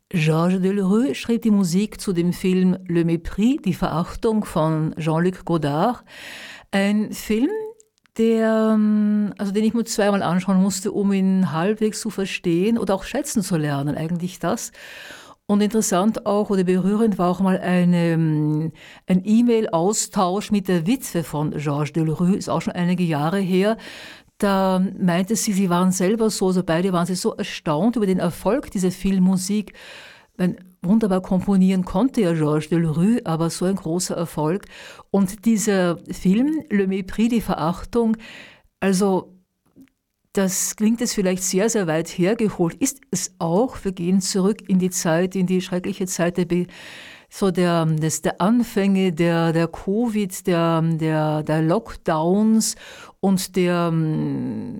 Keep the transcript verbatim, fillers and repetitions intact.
Georges Delerue schrieb die Musik zu dem Film Le Mépris, die Verachtung von Jean-Luc Godard. Ein Film, der, ähm, also den ich mir zweimal anschauen musste, um ihn halbwegs zu verstehen oder auch schätzen zu lernen, eigentlich das. Und interessant auch oder berührend war auch mal eine, ähm, ein E-Mail-Austausch mit der Witwe von Georges Delerue, ist auch schon einige Jahre her. Da meinte sie, sie waren selber so, also beide waren sie so erstaunt über den Erfolg dieser Filmmusik. Mein, wunderbar komponieren konnte ja Georges Delerue, aber so ein großer Erfolg. Und dieser Film, Le Mépris, die Verachtung, also das klingt jetzt vielleicht sehr, sehr weit hergeholt, ist es auch. Wir gehen zurück in die Zeit, in die schreckliche Zeit der, Be so der, des, der Anfänge der, der Covid, der, der, der Lockdowns und der